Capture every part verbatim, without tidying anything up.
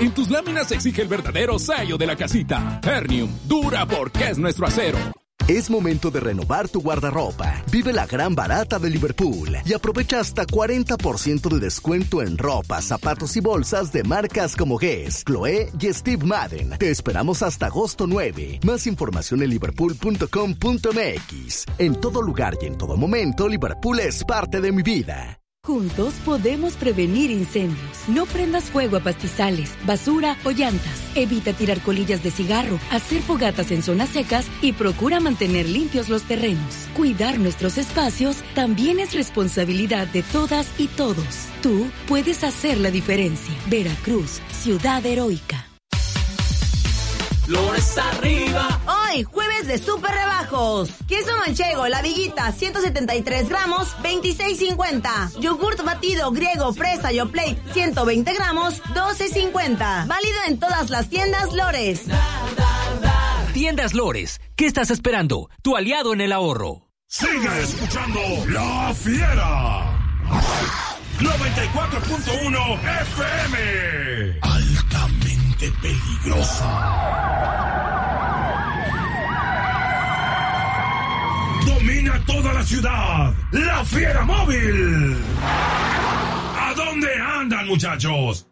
En tus láminas se exige el verdadero sello de la casita. Ternium, dura porque es nuestro acero. Es momento de renovar tu guardarropa. Vive la gran barata de Liverpool y aprovecha hasta cuarenta por ciento de descuento en ropa, zapatos y bolsas de marcas como Guess, Chloé y Steve Madden. Te esperamos hasta agosto nueve. Más información en liverpool punto com punto m x. En todo lugar y en todo momento, Liverpool es parte de mi vida. Juntos podemos prevenir incendios. No prendas fuego a pastizales, basura o llantas. Evita tirar colillas de cigarro, hacer fogatas en zonas secas y procura mantener limpios los terrenos. Cuidar nuestros espacios también es responsabilidad de todas y todos. Tú puedes hacer la diferencia. Veracruz, ciudad heroica. Flores arriba. Hoy, jueves de súper rebajos. Queso manchego, la viguita, ciento setenta y tres gramos, veintiséis cincuenta. Yogurt batido griego, fresa, Yoplait, ciento veinte gramos, doce cincuenta. Válido en todas las tiendas Lores. Tiendas Lores, ¿qué estás esperando? Tu aliado en el ahorro. Sigue escuchando La Fiera. noventa y cuatro punto uno F M. Altamente peligrosa. Domina toda la ciudad. La Fiera Móvil. ¿A dónde andan, muchachos?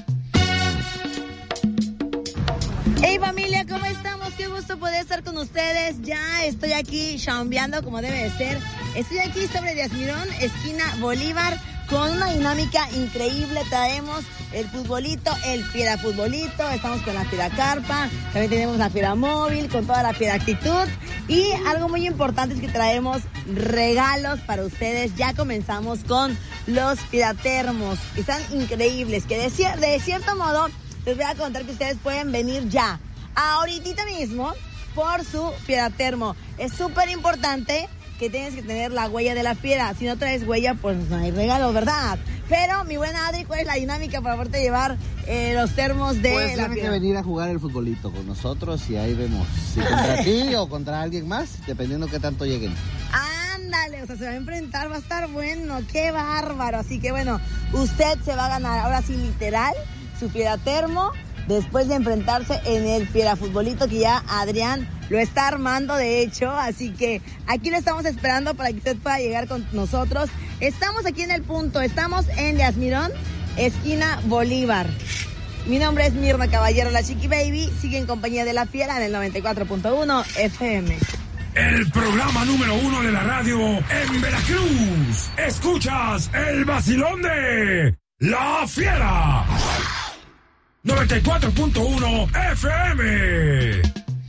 Hey familia, ¿cómo estamos? Qué gusto poder estar con ustedes. Ya estoy aquí chambeando como debe de ser. Estoy aquí sobre Díaz Mirón, esquina Bolívar, con una dinámica increíble. Traemos el futbolito, el Fiera Futbolito, estamos con la Fiera Carpa, también tenemos la Fiera Móvil, con toda la Fiera Actitud. Y algo muy importante es que traemos regalos para ustedes. Ya comenzamos con los Fiera Termos, que están increíbles, que de, cier- de cierto modo les voy a contar que ustedes pueden venir ya, ahorita mismo, por su Fiera Termo. Es súper importante que tienes que tener la huella de la fiera. Si no traes huella, pues no hay regalo, ¿verdad? Pero, mi buena Adri, ¿cuál es la dinámica para poderte llevar eh, los termos de pues la tiene fiera? que venir a jugar el futbolito con nosotros y ahí vemos si contra ti o contra alguien más, dependiendo qué tanto lleguen. Ándale, o sea, se va a enfrentar, va a estar bueno, qué bárbaro. Así que bueno, usted se va a ganar, ahora sí, literal, su Fiera Termo, después de enfrentarse en el Fiera Futbolito, que ya Adrián lo está armando, de hecho. Así que aquí lo estamos esperando para que usted pueda llegar con nosotros. Estamos aquí en el punto, estamos en Díaz Mirón, esquina Bolívar. Mi nombre es Mirna Caballero, la Chiqui Baby. Sigue en compañía de la Fiera en el noventa y cuatro punto uno F M. El programa número uno de la radio en Veracruz. Escuchas el vacilón de La Fiera. noventa y cuatro punto uno F M.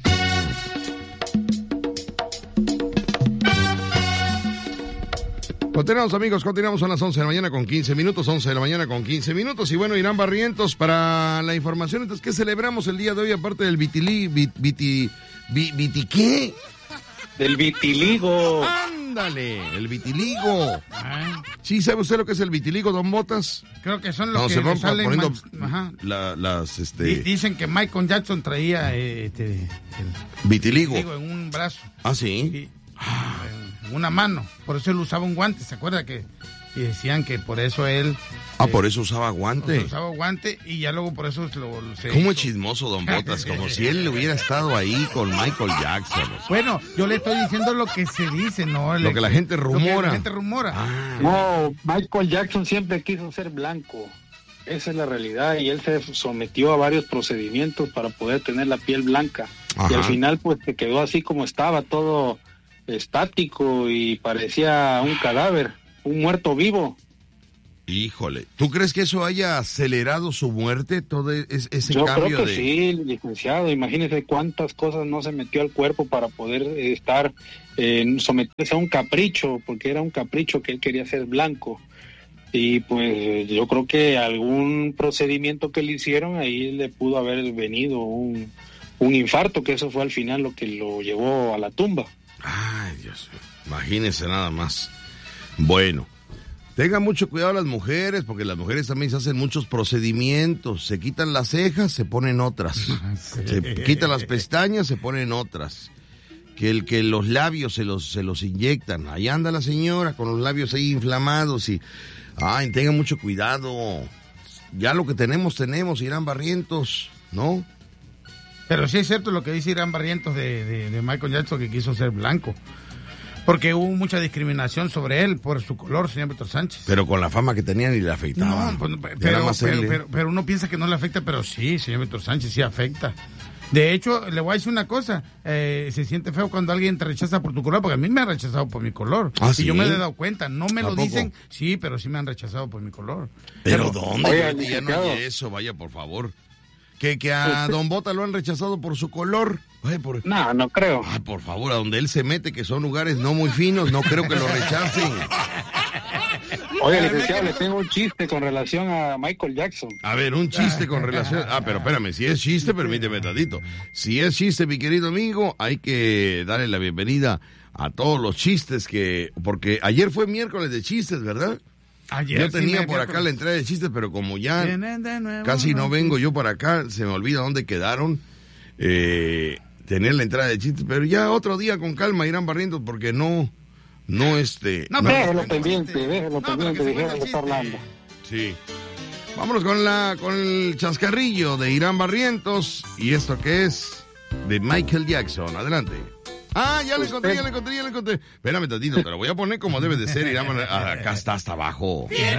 Continuamos, amigos, continuamos a las once de la mañana con quince minutos, once de la mañana con quince minutos. Y bueno, Irán Barrientos, para la información, entonces, ¿qué celebramos el día de hoy, aparte del vitili, vit, viti, vit, viti, ¿qué? Del vitiligo. Ándale, el vitiligo. Ah. ¿Sí sabe usted lo que es el vitiligo, don Botas? Creo que son los no, que se van salen poniendo man... Ajá. La, las, este... D- dicen que Michael Jackson traía eh, este, el vitiligo. vitiligo en un brazo. Ah, sí. Y, ah. En una mano. Por eso él usaba un guante. ¿Se acuerda que y decían que por eso él... Ah, eh, por eso usaba guante. Usaba guante y ya luego por eso lo... lo se ¿Cómo hizo? es chismoso, don Botas? Como si él hubiera estado ahí con Michael Jackson. O sea. Bueno, yo le estoy diciendo lo que se dice, ¿no? Lo que la gente rumora. Lo que la gente rumora. Ah. No, Michael Jackson siempre quiso ser blanco. Esa es la realidad. Y él se sometió a varios procedimientos para poder tener la piel blanca. Ajá. Y al final, pues, se quedó así como estaba, todo estático y parecía un cadáver, un muerto vivo. Híjole, ¿tú crees que eso haya acelerado su muerte, todo ese, ese Yo cambio? Yo creo que de... sí, licenciado. Imagínese cuántas cosas no se metió al cuerpo para poder estar, eh, someterse a un capricho, porque era un capricho que él quería ser blanco. Y pues yo creo que algún procedimiento que le hicieron, ahí le pudo haber venido un, un infarto, que eso fue al final lo que lo llevó a la tumba. Ay, Dios mío, imagínese nada más. Bueno, tengan mucho cuidado las mujeres, porque las mujeres también se hacen muchos procedimientos. Se quitan las cejas, se ponen otras. Sí. Se quitan las pestañas, se ponen otras. Que el que los labios se los, se los inyectan. Ahí anda la señora con los labios ahí inflamados y... Ay, tengan mucho cuidado. ya lo que tenemos, tenemos, Irán Barrientos, ¿no? Pero sí es cierto lo que dice Irán Barrientos de, de, de Michael Jackson, que quiso ser blanco. Porque hubo mucha discriminación sobre él por su color, señor Víctor Sánchez. Pero con la fama que tenía ni le afectaba. No, pues, pero, pero, pero, pero uno piensa que no le afecta, pero sí, señor Víctor Sánchez, sí afecta. De hecho, le voy a decir una cosa, eh, se siente feo cuando alguien te rechaza por tu color, porque a mí me han rechazado por mi color. ¿Ah, y sí? yo me he dado cuenta, no me lo poco? dicen, sí, pero sí me han rechazado por mi color. ¿Pero, pero dónde? Oye, Ya no hay eso, vaya, por favor. Que, que a Don Bota lo han rechazado por su color. Ay, por... No, no creo. Ay, por favor, a donde él se mete, que son lugares no muy finos, no creo que lo rechacen. Oye, licenciado, le tengo un chiste con relación a Michael Jackson. A ver, un chiste con relación... Ah, pero espérame, si es chiste, permíteme tantito. Si es chiste, mi querido amigo, hay que darle la bienvenida a todos los chistes que... Porque ayer fue miércoles de chistes, ¿verdad? Ayer yo tenía sí por acá la entrada de chistes, pero como ya casi no vengo yo para acá, se me olvida dónde quedaron. Eh, tener la entrada de chistes, pero ya otro día con calma irán barriendo porque no, no este... No, no, déjelo pendiente, déjelo No, pendiente, pero que se dijera cuente que el está chiste. hablando. Sí. Vámonos con la con el chascarrillo de Irán Barrientos y esto que es de Michael Jackson. Adelante. Ah, ya le encontré, ya le encontré, ya le encontré. Espérame tantito, te lo voy a poner como debe de ser, Irán. Acá está hasta abajo.